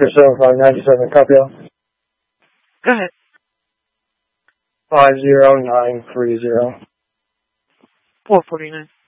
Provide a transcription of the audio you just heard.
Oscar 7597, copy all. Go ahead. 50930. 449.